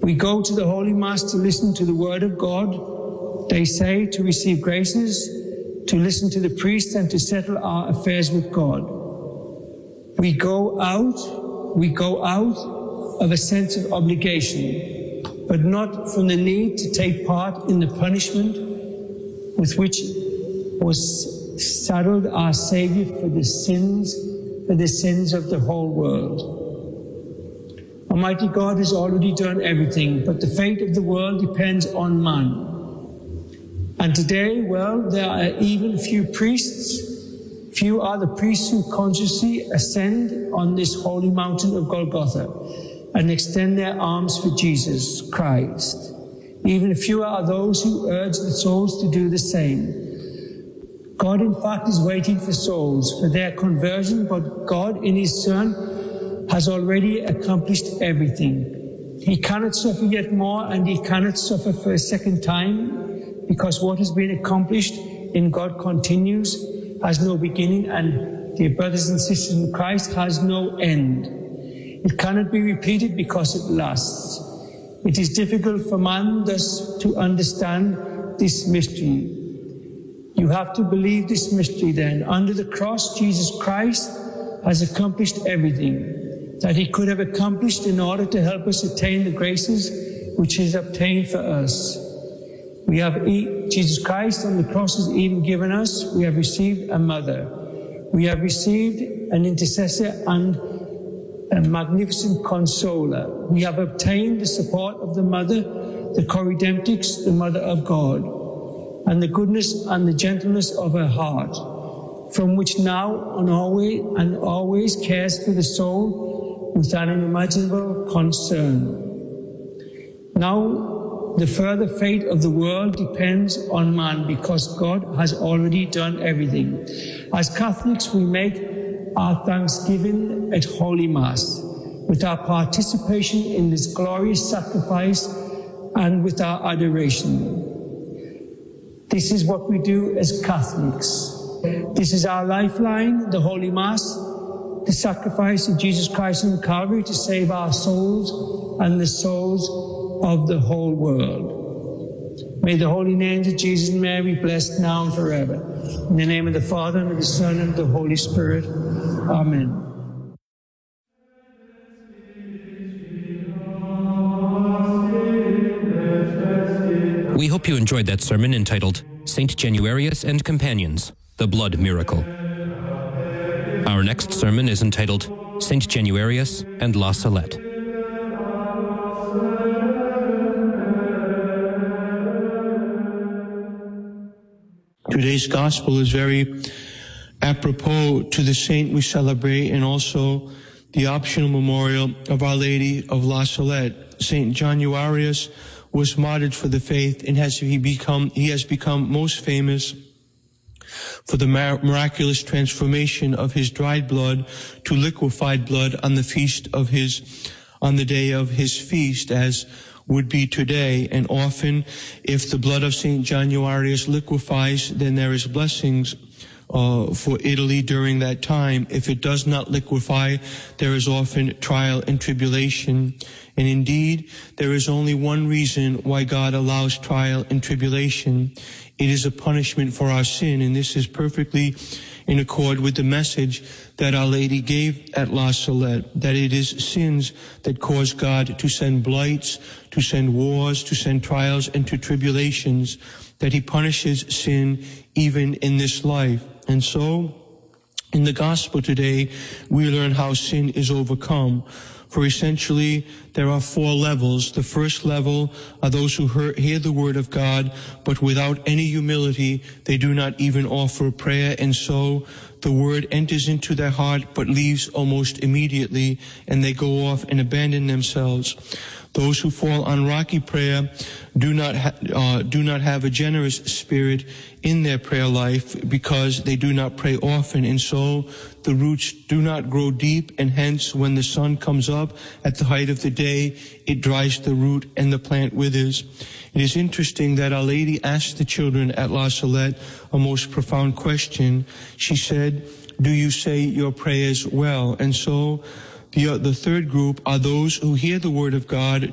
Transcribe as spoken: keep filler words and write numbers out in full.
We go to the Holy Mass to listen to the Word of God, they say, to receive graces, to listen to the priest and to settle our affairs with God. We go out, we go out of a sense of obligation, but not from the need to take part in the punishment with which was saddled our Savior for the sins, for the sins of the whole world. Almighty God has already done everything, but the fate of the world depends on man. And today, well, there are even few priests, few are the priests who consciously ascend on this holy mountain of Golgotha and extend their arms for Jesus Christ. Even fewer are those who urge the souls to do the same. God, in fact, is waiting for souls, for their conversion, but God, in His Son, has already accomplished everything. He cannot suffer yet more, and He cannot suffer for a second time, because what has been accomplished in God continues, has no beginning, and, dear brothers and sisters in Christ, has no end. It cannot be repeated because it lasts. It is difficult for man thus to understand this mystery. You have to believe this mystery then. Under the cross, Jesus Christ has accomplished everything that He could have accomplished in order to help us attain the graces which He has obtained for us. We have, Jesus Christ on the cross has even given us, we have received a mother. We have received an intercessor and a magnificent consoler. We have obtained the support of the mother, the co-redemptrix, the mother of God, and the goodness and the gentleness of her heart, from which now and always, and always cares for the soul with an unimaginable concern. Now, the further fate of the world depends on man, because God has already done everything. As Catholics, we make our thanksgiving at Holy Mass, with our participation in this glorious sacrifice and with our adoration. This is what we do as Catholics. This is our lifeline, the Holy Mass, the sacrifice of Jesus Christ on Calvary to save our souls and the souls of the whole world. May the holy names of Jesus and Mary be blessed now and forever. In the name of the Father, and of the Son, and of the Holy Spirit. Amen. We hope you enjoyed that sermon entitled Saint Januarius and Companions, the Blood Miracle. Our next sermon is entitled Saint Januarius and La Salette. Today's gospel is very apropos to the saint we celebrate, and also the optional memorial of Our Lady of La Salette. Saint Januarius was martyred for the faith, and has he become he has become most famous for the miraculous transformation of his dried blood to liquefied blood on the feast of his on the day of his feast, as would be today. And often, if the blood of Saint Januarius liquefies, then there is blessings uh, for Italy during that time. If it does not liquefy, there is often trial and tribulation. And indeed, there is only one reason why God allows trial and tribulation. It is a punishment for our sin, and this is perfectly in accord with the message that Our Lady gave at La Salette, that it is sins that cause God to send blights, to send wars, to send trials, and to tribulations, that He punishes sin even in this life. And so, in the gospel today, we learn how sin is overcome. For essentially, there are four levels. The first level are those who hear the word of God, but without any humility, they do not even offer prayer, and so the word enters into their heart, but leaves almost immediately, and they go off and abandon themselves. Those who fall on rocky prayer do not ha- uh, do not have a generous spirit in their prayer life, because they do not pray often, and so the roots do not grow deep, and hence when the sun comes up at the height of the day, it dries the root and the plant withers. It is interesting that Our Lady asked the children at La Salette a most profound question. She said, "Do you say your prayers well?" And so The, the third group are those who hear the word of God,